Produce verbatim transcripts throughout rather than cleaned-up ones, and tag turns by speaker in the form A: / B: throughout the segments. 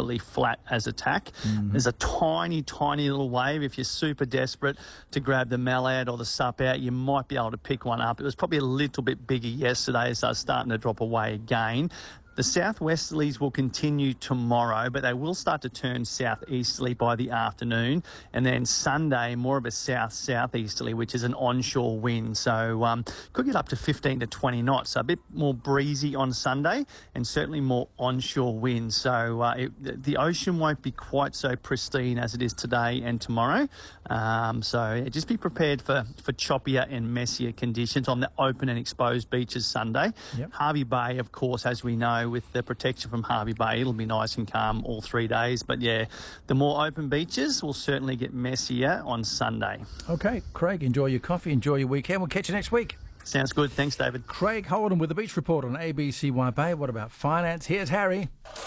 A: absolutely flat as a tack. Mm-hmm. There's a tiny, tiny little wave. If you're super desperate to grab the mallard or the sup out, you might be able to pick one up. It was probably a little bit bigger yesterday, so it's starting to drop away again. The southwesterlies will continue tomorrow, but they will start to turn southeasterly by the afternoon. And then Sunday, more of a south-southeasterly, which is an onshore wind. So um, could get up to fifteen to twenty knots. So a bit more breezy on Sunday and certainly more onshore wind. So uh, it, the ocean won't be quite so pristine as it is today and tomorrow. Um, so yeah, just be prepared for, for choppier and messier conditions on the open and exposed beaches Sunday. Yep. Hervey Bay, of course, as we know, with the protection from Hervey Bay, it'll be nice and calm all three days. But yeah, the more open beaches will certainly get messier on Sunday.
B: Okay, Craig, enjoy your coffee, enjoy your weekend. We'll catch you next week.
A: Sounds good. Thanks, David.
B: Craig Holden with the Beach Report on A B C Y Bay. What about finance? Here's Harry.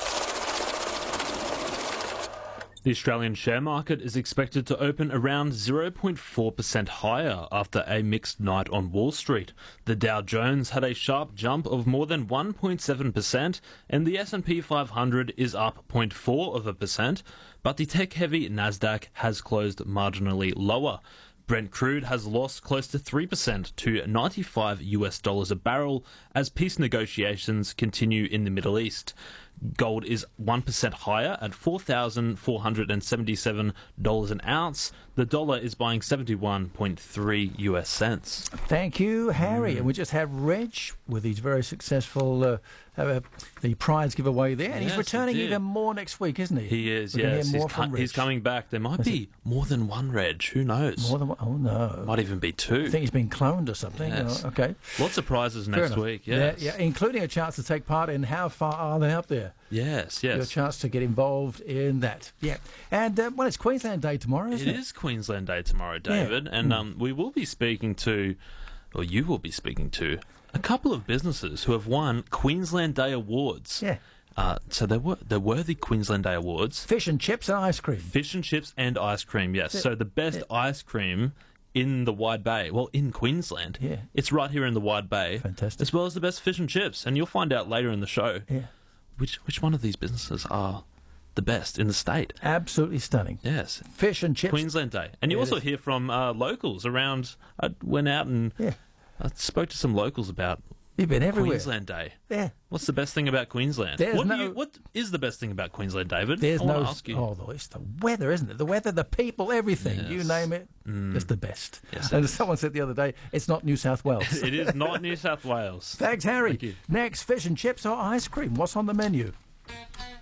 C: The Australian share market is expected to open around zero point four percent higher after a mixed night on Wall Street. The Dow Jones had a sharp jump of more than one point seven percent and the S and P five hundred is up zero point four of a percent, but the tech-heavy Nasdaq has closed marginally lower. Brent crude has lost close to three percent to ninety-five U S dollars a barrel as peace negotiations continue in the Middle East. Gold is one percent higher at four thousand four hundred seventy-seven dollars an ounce. The dollar is buying seventy-one point three U S cents.
B: Thank you, Harry. Mm. And we just have Reg with his very successful uh, uh, the prize giveaway there. And yes, he's returning even more next week, isn't he?
C: He is, yes. He's, co- he's coming back. There might Is be it? more than one Reg. Who knows?
B: More than one? Oh, no.
C: Might even be two.
B: I think he's been cloned or something.
C: Yes.
B: Oh, okay.
C: Lots of prizes Fair next enough. week, yes.
B: Yeah, yeah, including a chance to take part in How Far Are They Up There?
C: Yes, yes.
B: Your chance to get involved in that. Yeah. And, uh, well, it's Queensland Day tomorrow, isn't it?
C: It is Queensland Day tomorrow, David. Yeah. And mm. um, we will be speaking to, or you will be speaking to, a couple of businesses who have won Queensland Day awards.
B: Yeah.
C: Uh, so there were there were the Queensland Day awards.
B: Fish and chips and ice cream.
C: Fish and chips and ice cream, yes.
B: Yeah.
C: So the best yeah. ice cream in the Wide Bay, well, in Queensland.
B: Yeah.
C: It's right here in the Wide Bay.
B: Fantastic.
C: As well as the best fish and chips. And you'll find out later in the show
B: yeah.
C: which which one of these businesses are the best in the state.
B: Absolutely stunning.
C: Yes.
B: Fish and chips.
C: Queensland Day. And you
B: yeah,
C: also hear from uh, locals around. I went out and
B: yeah.
C: I spoke to some locals about
B: You've been everywhere.
C: Queensland Day.
B: Yeah.
C: What's the best thing about Queensland?
B: There's
C: What,
B: no,
C: do you, what is the best thing about Queensland, David?
B: There's
C: I want
B: no.
C: to ask you.
B: Oh, it's the weather, isn't it? The weather, the people, everything.
C: Yes.
B: You name it.
C: Mm.
B: It's the best.
C: Yes,
B: and someone said the other day, it's not New South Wales.
C: It is not New South Wales.
B: Thanks, Harry.
C: Thank you.
B: Next, fish and chips or ice cream. What's on the menu?